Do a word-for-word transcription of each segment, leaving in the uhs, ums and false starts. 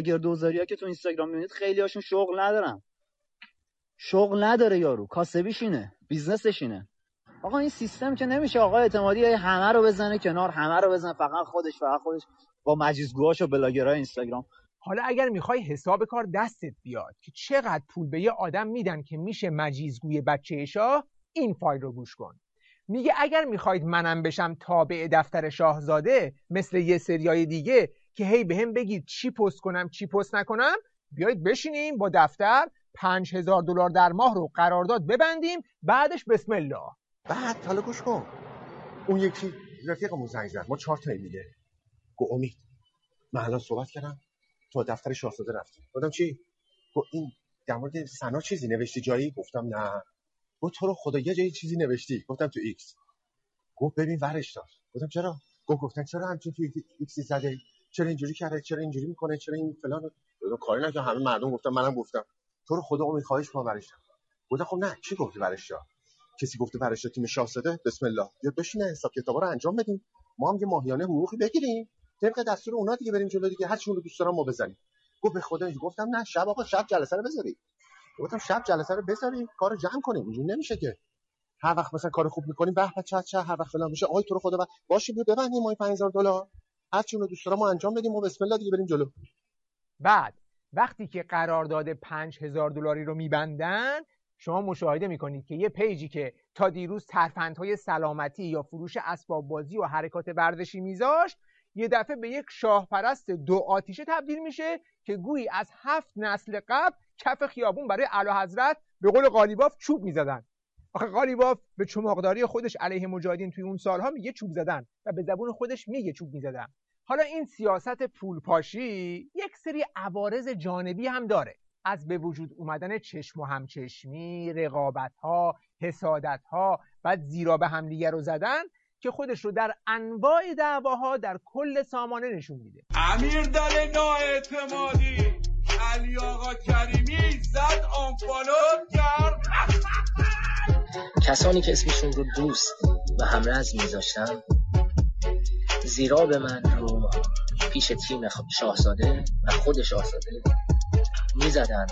گردوزاریا که تو اینستاگرام میبینید خیلی هاشون شغل ندارن، شغل نداره یارو، کاسبیش اینه، بیزنسش اینه. آقا این سیستم که نمیشه آقا اعتمادی همه رو بزنه کنار، همه رو بزنه فقط خودش فقط خودش با مجیزگوهاش و بلاگرای اینستاگرام. حالا اگر میخوای حساب کار دستت بیاد که چقدر پول به یه آدم میدن که میشه مجیزگوی بچه شاه، این فایل رو گوش کن. میگه اگر میخواید منم بشم تابع دفتر شاهزاده مثل یه سریای دیگه که هی به هم بگید چی پست کنم چی پست نکنم، بیایید بشینیم با دفتر پنج هزار دلار در ماه رو قرارداد ببندیم، بعدش بسم الله. بعد حالا گوش کن، اون یکی رفیقمون زنگ زد، ما چهار تایی میگه، گو امید من الان صحبت کردم تو دفتر شاهزاده رفتم. گفتم چی؟ گفت این در مورد سنا چیزی نوشتی جایی؟ گفتم نه. گفت تو رو خدا یه جایی چیزی نوشتی؟ گفتم تو ایکس. گفت ببین ورش دار. گفتم چرا؟ گفت گفتن چرا همچین تو ایکس زده؟ چرا اینجوری کرده؟ چرا اینجوری میکنه؟ چرا این فلان؟ گفتم کاری نکنه، همه مردم گفتم منم گفتم. تو رو خدا امید خواهش ما ورش دار. گفتم خب نه کی گفت ورش دار؟ کسی گفته ورش دار تیم شاهزاده؟ بسم الله بیا بشینه حساب کتابا رو انجام بدیم، ما هم یه ماهیانه حقوقی بگیریم طبق دستور اونا دیگه، بریم جلو دیگه، هر چی رو دوست دارم ما بزنیم. گفت به خدا. گفتم نه شب آقا شب جلسه رو بذارید. گفتم شب جلسه رو بذاریم کارو جمع کنیم، اینجوری نمیشه که هر وقت مثلا کار خوب میکنیم به به چه چه هر وقت فلان میشه آی تو رو خدا با... باشه بیا ببندیم ما پنج هزار دلار هر چی رو دوست دارم ما انجام بدیم و بسم الله دیگه بریم جلو. بعد وقتی که قرارداد پنج هزار دلاری رو میبندن، شما مشاهده میکنید که یه پیجی که تا دیروز ترفندهای سلامتی یا فروش اسباب بازی و حرکات ورزشی میذاشت، یه دفعه به یک شاه پرست دو آتیشه تبدیل میشه که گویی از هفت نسل قبل کف خیابون برای اعلیحضرت به قول قالیباف چوب میزدن. آخه قالیباف به چماقداری خودش علیه مجاهدین توی اون سالها میگه چوب زدن و به زبون خودش میگه چوب میزدن. حالا این سیاست پولپاشی یک سری عوارض جانبی هم داره، از به وجود اومدن چشم و همچشمی، رقابت‌ها، حسادت‌ها و زیرا به همدیگه رو زدن که خودش رو در انواع دعواها در کل سامانه نشون میده. امیر دل نااعتمادی علی آقا کریمی زد آنفالو کرد. کسانی که اسمشون رو دوست و همرز میذاشتم زیرا به من رو پیش تیم شاهزاده و خود شاهزاده میزدن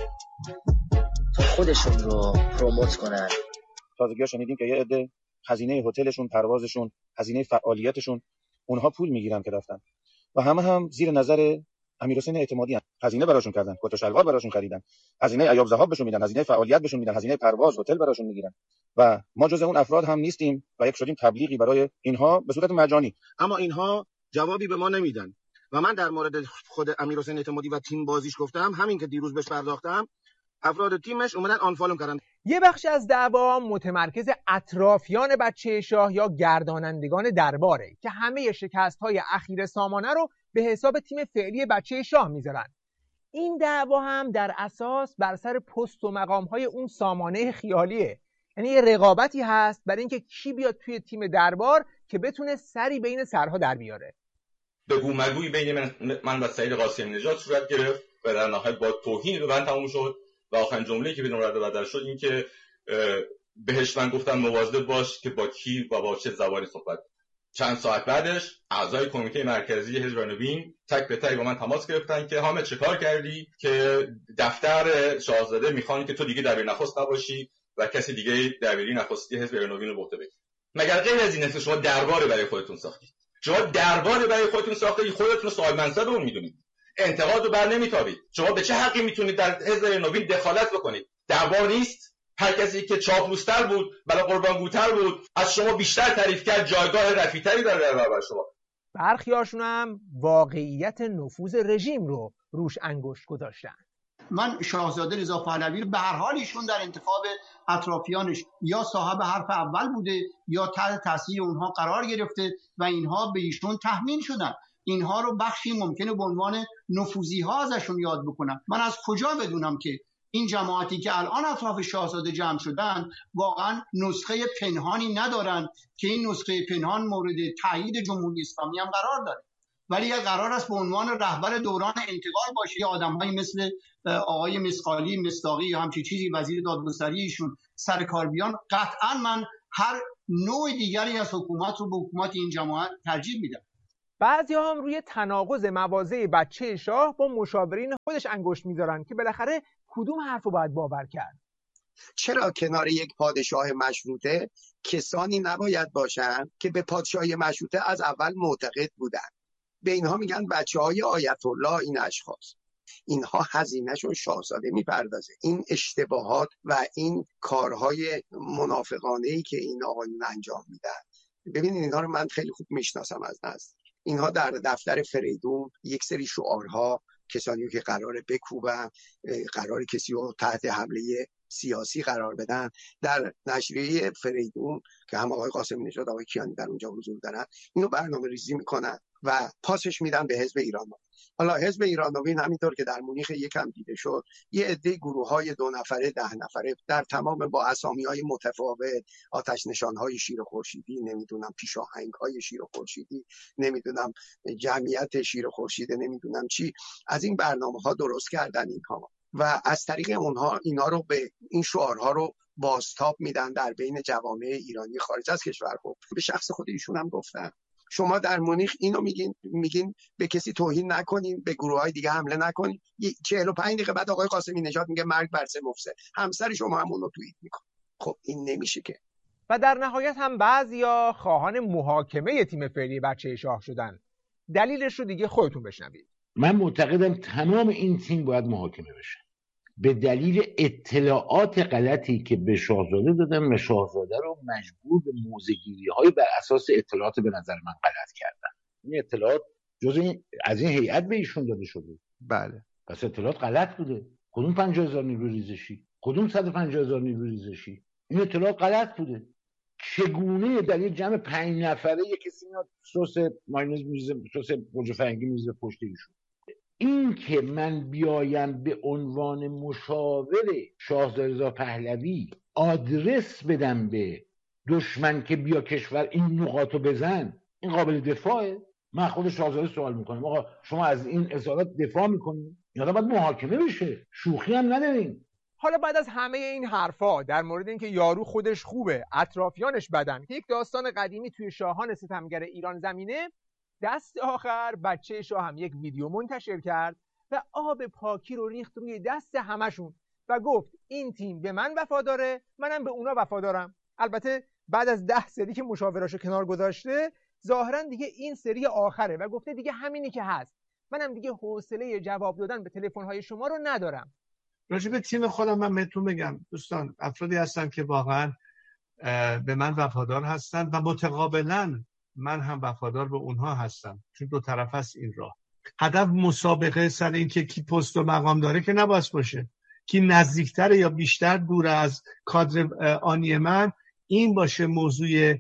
تا خودشون رو پروموت کنن. تازگی ها شنیدیم که یه عده هزینه هتلشون، پروازشون، هزینه فعالیتشون اونها پول میگیرن که رفتن و همه هم زیر نظر امیرحسین اعتمادی هم. هزینه براشون کردن، کت و شلوار براشون خریدن، هزینه ایاب ذهاب بهشون میدن، هزینه فعالیت بهشون میدن، هزینه پرواز هتل براشون میگیرن و ما جز اون افراد هم نیستیم و یک شدیم تبلیغی برای اینها به صورت مجانی. اما اینها جوابی به ما نمیدن و من در مورد خود امیرحسین اعتمادی و تیم بازیش گفتم، همین که دیروز بهش پرداختم، افراد تیمش اومدن آنفالو کردن. یه بخش از دعوا متمرکز اطرافیان بچه شاه یا گردانندگان درباره که همه شکست‌های اخیر سامانه رو به حساب تیم فعلی بچه شاه میذارن. این دعوا هم در اساس بر سر پست و مقام‌های اون سامانه خیالیه، یعنی یه رقابتی هست برای اینکه کی بیاد توی تیم دربار که بتونه سری بین سرها در بیاره. بگو مگوی بین من, من و سعید قاسمی نژاد صورت گرفت و در نهایت با توهین به من تموم شد و آخرین جمله‌ای که بدون رد و بدل شد این که بهش من گفتم مواظب باش که با کی و با چه زبانی صحبت. چند ساعت بعدش اعضای کمیته مرکزی حزب نوین تک به تک با من تماس گرفتن که حامد چه کار کردی که دفتر شاهزاده میخوان که تو دیگه دبیر نخست نباشی و کسی دیگه دبیری نخستی حزب نوین رو به عهده بگیره. مگر غیر از این است شما دربار برای خودتون ساختید؟ شما دربار برای خودتون ساختید، خودتون صاحب منصب اون میدونید، انتقاد رو بر نمیتابید. شما به چه حقی میتونید در حزب نوین دخالت بکنید؟ دربار نیست؟ هر کسی که چاپلوستر بود، بلا قربانگوتر بود، از شما بیشتر تعریف کرد، جایگاه رفیع‌تری داره در برابر شما. برخیاشون هم واقعیت نفوذ رژیم رو روش انگشت گذاشتن. من شاهزاده رضا پهلوی به هر حال ایشون در انتخاب اطرافیانش یا صاحب حرف اول بوده یا تحت تاثیر اونها قرار گرفته و اینها به ایشون تحمیل شدن. اینها رو بخشی ممکنه به عنوان نفوذی ها ازشون یاد بکنن. من از کجا بدونم که این جماعتی که الان اطراف شاهزاده جمع شدن واقعا نسخه پنهانی ندارن که این نسخه پنهان مورد تایید جمهوری اسلامی هم قرار داره، ولی اگر قرار است به عنوان رهبر دوران انتقال باشه یا آدم‌هایی مثل آقای مسقالی، مصداقی یا همچین چیزی وزیر دادگستری ایشون سر کار بیان، قطعا من هر نوع دیگری از حکومت رو به حکومت این جماعت ترجیح میدم. بعضی هم روی تناقض مواضع بچه شاه با مشاورین خودش انگشت میذارن که بالاخره کدوم حرفو باید باور کرد. چرا کنار یک پادشاه مشروطه کسانی نباید باشن که به پادشاهی مشروطه از اول معتقد بودن؟ به اینها میگن بچه های آیت الله. این اشخاص اینها هزینهشون شاهزاده میپردازه. این اشتباهات و این کارهای منافقانه‌ای که این آقایون انجام میدن، ببینید اینها رو من خیلی خوب میشناسم از نزدیک. اینها در دفتر فریدون یک سری شعارها، کسانی که قراره بکوبن، قرار کسی رو تحت حمله سیاسی قرار بدن، در نشریه فریدون که هم آقای قاسم نژاد آقای کیانی در اونجا حضور دارن، اینو برنامه ریزی میکنن و پاسش میدن به حزب ایران نوین. حالا حزب ایران نوین همینطور که در مونیخ یکم دیده شد، یه عده گروه‌های دو نفره ده نفره در تمام با اسامی‌های متفاوت، آتش نشان‌های شیر خورشیدی، نمیدونم پیشاهنگ‌های شیر خورشیدی، نمیدونم جمعیت شیر خورشیده، نمیدونم چی، از این برنامه‌ها درست کردن اینها و از طریق اونها اینا رو به این شعارها رو بازتاب میدن در بین جوامع ایرانی خارج از کشور. خب به شخص خود ایشون هم گفتن شما در مونیخ اینو میگین میگین به کسی توهین نکنین، به گروه‌های دیگه حمله نکنین. چهل و پنج دقیقه بعد آقای قاسمی نژاد میگه مرگ بر سه مفسد، همسر شما هم اونو توییت میکنه. خب این نمیشه که. و در نهایت هم بعضیا خواهان محاکمه تیم فعلی بچه شاه شدن. دلیلش رو دیگه خودتون بشنوید. من معتقدم تمام این تیم باید محاکمه بشن به دلیل اطلاعات غلطی که به شاهزاده دادن و شاهزاده رو مجبور به موضع‌گیری‌های بر اساس اطلاعات به نظر من غلط کردن. این اطلاعات جز این از این هیئت به ایشون داده شده. بله. پس اطلاعات غلط بوده. کدوم پنجاه هزار نیرو ریزشی؟ کدوم صد و پنجاه هزار نیرو ریزشی؟ این اطلاعات غلط بوده. چگونه در یک جمع پنج نفره یک کسی میاد سس مایونز میریزه، سس گوجه فرنگی میریزه پشت ایشون؟ این که من بیایم به عنوان مشاور شاهزاده رضا پهلوی آدرس بدم به دشمن که بیا کشور این نقاطو بزن، این قابل دفاعه؟ من خود شاهزاده سوال میکنم آقا شما از این اظهارات دفاع میکنید؟ یا باید محاکمه بشه؟ شوخی هم ندارین. حالا بعد از همه این حرفا در مورد اینکه یارو خودش خوبه، اطرافیانش بدن، که یک داستان قدیمی توی شاهان ستمگر ایران زمینه، دست آخر بچه شاه هم یک ویدیو منتشر کرد و آب پاکی رو ریخت روی دست همشون و گفت این تیم به من وفاداره، منم به اونا وفادارم. البته بعد از ده سری که مشاوراشو کنار گذاشته، ظاهرا دیگه این سری آخره و گفته دیگه همینی که هست، منم دیگه حوصله جواب دادن به تلفن‌های شما رو ندارم. راجع به تیم خودم من بهتون بگم دوستان، افرادی هستن که واقعا به من وفادار هستن و متقابلا من هم وفادار به اونها هستم، چون دو طرف است این راه. هدف مسابقه سر این که کی پست و مقام داره که نباید باشه، کی نزدیکتر یا بیشتر دور از کادر آنی من این باشه موضوع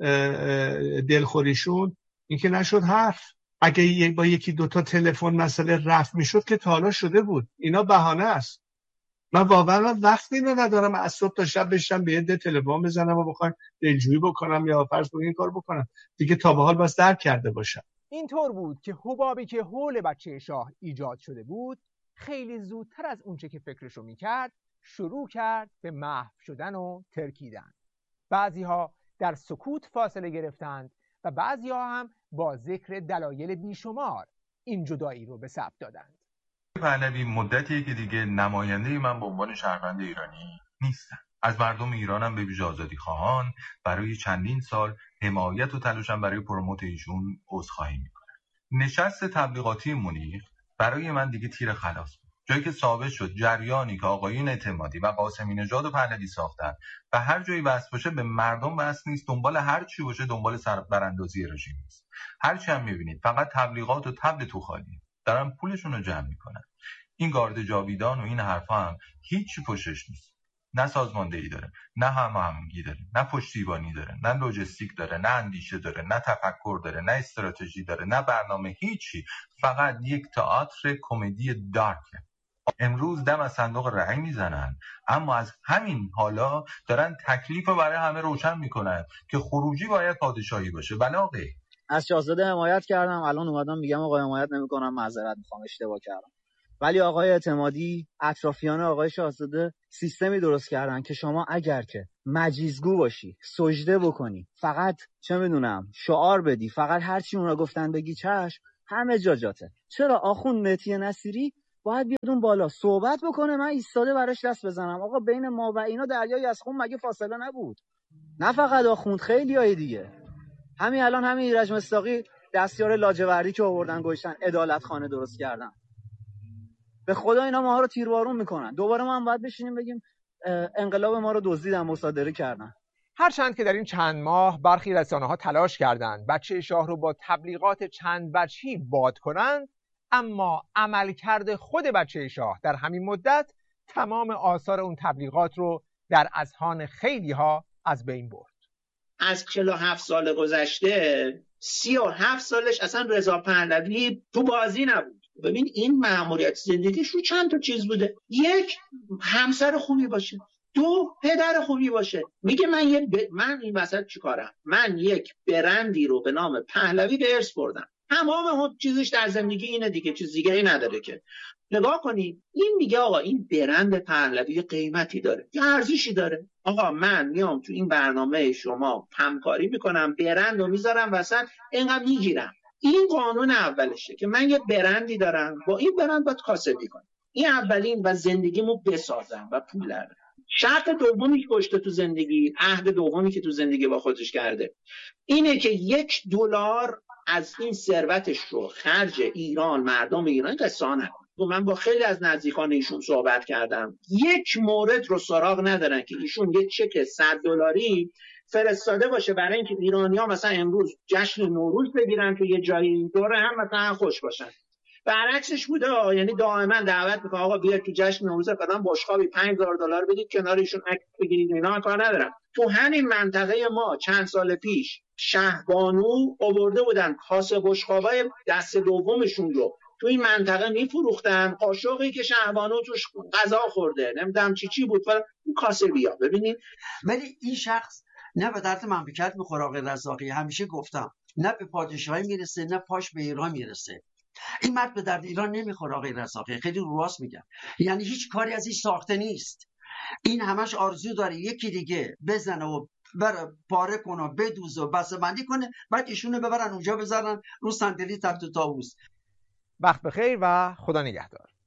دلخوریشون. این که نشد حرف. اگه با یکی دوتا تلفن مسئله رفت میشد که تا حالا شده بود. اینا بهانه است. من واقعا وقتی اینو ندارم از صبح تا شب بشم به یه ده تلفن بزنم و بخوام دلجویی بکنم یا فرض کنم این کار بکنم دیگه، تا به حال بس درک کرده باشم. اینطور بود که حبابی که حول بچه شاه ایجاد شده بود خیلی زودتر از اونچه که فکرشو میکرد شروع کرد به محو شدن و ترکیدن. بعضیها در سکوت فاصله گرفتند و بعضیها هم با ذکر دلایل بیشمار این جدایی رو به ثبت دادند. پهلوی مدتیه که دیگه نماینده من به عنوان شهروند ایرانی نیستم. از مردم ایرانم به ویژه آزادی خواهان برای چندین سال حمایت و تلاشم برای پروموت ایشون عذرخواهی میکنم. نشست تبلیغاتی مونیخ برای من دیگه تیر خلاص بود. جایی که ثابت شد جریانی که آقایون اعتمادی و قاسمی نژاد و پهلوی ساختن و هر جایی بس باشه به مردم بس نیست، دنبال هر چی باشه دنبال سربراندازی رژیم است. هر چی هم میبینید فقط تبلیغات و تبل تو خالی دارن پولشون رو جمع میکنن. این گارد جاویدان و این حرفا هم هیچی پشتش نیست. نه سازماندهی داره، نه هماهنگی داره، نه پشتیبانی داره، نه لوجستیک داره، نه اندیشه داره، نه تفکر داره، نه استراتژی داره، نه برنامه، هیچی. فقط یک تئاتر کمدی دارکه. امروز دم از صندوق رأی میزنن، اما از همین حالا دارن تکلیف رو برای همه روشن میکنن که خروجی باید پادشاهی باشه. بلاغه از شاهزاده حمایت کردم، الان اومدم میگم آقا حمایت نمیکنم، معذرت میخوام اشتباه کردم. ولی آقای اعتمادی، اطرافیان آقای شاهزاده سیستمی درست کردن که شما اگر که مجیزگو باشی، سجده بکنی، فقط چه میدونم شعار بدی، فقط هرچی اونا گفتن بگی چشم، همه جا جاته. چرا آخوند مهدی نصیری باید بیاد اون بالا صحبت بکنه، من ایستاده براش دست بزنم؟ آقا بین ما و اینا دریایی از خون مگه فاصله نبود؟ نه فقط آخوند، خیلی های دیگه. همین الان همین ایرج مصداقی دستیار لاجوردی که آوردن گوشتن عدالت خانه درست کردن، به خدا اینا ماها رو تیربارون میکنن. دوباره ما هم باید بشینیم بگیم انقلاب ما رو دزدیدن، مصادره کردن. هرچند که در این چند ماه برخی رسانه‌ها تلاش کردند بچه شاه رو با تبلیغات چند وجهی باد کنند، اما عملکرد خود بچه شاه در همین مدت تمام آثار اون تبلیغات رو در اذهان خیلی‌ها از بین برد. از چهل و هفت سال گذشته سی و هفت سالش اصلا رضا پهلوی تو بازی نبود. ببین این مأموریت زندگیش رو چند تا چیز بوده. یک، همسر خوبی باشه. دو، پدر خوبی باشه. میگه من یه ب... من این وسط چیکارم؟ من یک برندی رو به نام پهلوی به ارث بردم. تمام اون چیزش در زندگی اینه دیگه، چیز دیگه ای نداره که. نگاه کنید این میگه آقا این برند پهلوی قیمتی داره، یه ارزشی داره. آقا من میام تو این برنامه شما همکاری میکنم، برند رو میذارم وسط، اینقدر میگیرم. این قانون اولشه که من یه برندی دارم، با این برند باید کاسبی کنم. این اولین و زندگیمو بسازم و پول دارم. شرط دومی که گشته تو زندگی، عهد دومی که تو زندگی با خودش کرده اینه که یک دلار از این ثروتش رو خرج ایران، مردم ایران قصه نکنه. من با خیلی از نزدیکان ایشون صحبت کردم، یک مورد رو سراغ ندارن که ایشون یک چک صد دلاری فرستاده باشه برای اینکه ایرانی‌ها مثلا امروز جشن نوروز بگیرن تو یه جایی دوره هم مثلا خوش باشن. برعکسش بوده، یعنی دائما دعوت میکنه آقا بیاید تو جشن نوروز فلان بشقابی پنج هزار دلار بدید کنار ایشون عکس بگیرید، اینا کار ندارن. تو همین منطقه ما چند سال پیش شهبانو آورده بودن کاسه بشقابای دست دومشون رو تو این منطقه میفروختن، قاشقی که شهبانو توش غذا خورده نمیدونم چی چی بود ولی این کاسه بیا. ببینید ولی این شخص نه به درد مملکت میخوره. آقای رزاقی همیشه گفتم نه به پادشاهی میرسه نه پاش به ایران میرسه. این مرد به درد ایران نمیخوره آقای رزاقی، خیلی رو راست میگم. یعنی هیچ کاری از این ساخته نیست. این همش آرزو داره یکی دیگه بزنه و بره پاره کنه و بدوزه و بسته کنه، بعد ایشونو ببرن اونجا بذارن رو صندلی تخت طاووس. وقت بخیر و خدا نگهدار.